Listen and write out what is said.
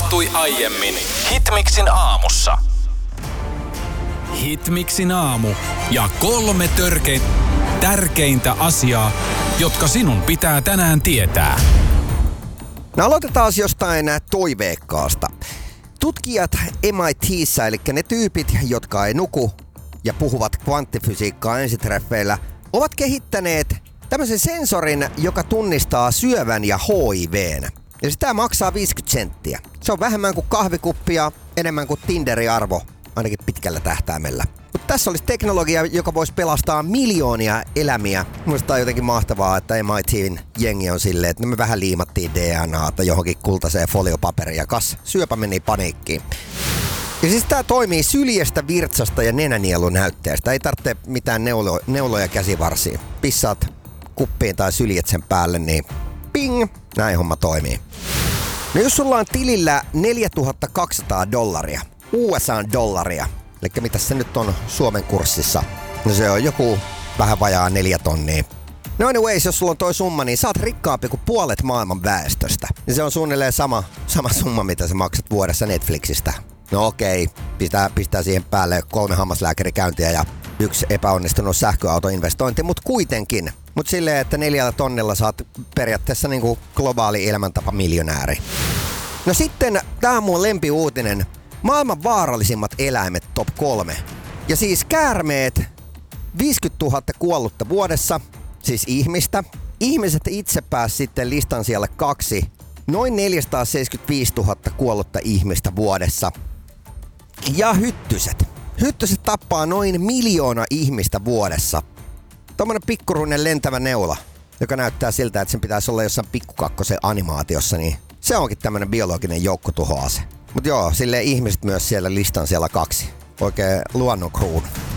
tapahtui aiemmin Hitmixin aamussa. Hitmixin aamu ja 3 tärkeintä asiaa, jotka sinun pitää tänään tietää. No aloitetaan jostain toiveikkaasta. Tutkijat MIT:ssä, eli ne tyypit, jotka ei nuku ja puhuvat kvanttifysiikkaa ensitreffeillä, ovat kehittäneet tämmöisen sensorin, joka tunnistaa syövän ja HIV:n. Ja sitä maksaa 50 senttiä. Se on vähemmän kuin kahvikuppia, enemmän kuin Tinderin arvo, ainakin pitkällä tähtäimellä. Mutta tässä olisi teknologia, joka voisi pelastaa miljoonia elämiä. Mielestäni on jotenkin mahtavaa, että MIT:n jengi on silleen, että me vähän liimattiin DNAta johonkin kultaiseen foliopaperiin ja syöpä meni paniikkiin. Ja siis tää toimii syljestä, virtsasta ja nenänielun näytteestä. Ei tarvitse mitään neuloja käsivarsiin. Pissaat kuppiin tai syljet sen päälle, niin ping! Näin homma toimii. No jos sulla on tilillä $4,200, USA-dollaria, eli mitä se nyt on Suomen kurssissa, no se on joku vähän vajaa 4 tonnia. No anyways, jos sulla on toi summa, niin sä oot rikkaampi kuin puolet maailman väestöstä. Ja se on suunnilleen sama summa, mitä sä maksat vuodessa Netflixistä. No okei, pistää siihen päälle 3 hammaslääkärikäyntiä ja 1 epäonnistunut sähköautoinvestointi, mutta kuitenkin. Mutta silleen, että 4 tonnilla sä oot periaatteessa niinku globaali elämäntapa-miljonääri. No sitten, tää on mun lempiuutinen. Maailman vaarallisimmat eläimet top 3. Ja siis käärmeet, 50 000 kuollutta vuodessa, siis ihmistä. Ihmiset itse pääs sitten listan siellä 2. Noin 475 000 kuollutta ihmistä vuodessa. Ja hyttyset. Hyttyset tappaa noin 1 miljoona ihmistä vuodessa. Tommonen pikkuruinen lentävä neula, joka näyttää siltä, että sen pitäisi olla jossain pikkukakkosen animaatiossa, niin se onkin tämmönen biologinen joukkotuhoase. Mut joo, silleen ihmiset myös siellä listan siellä 2. Oikein luonnonkruunu.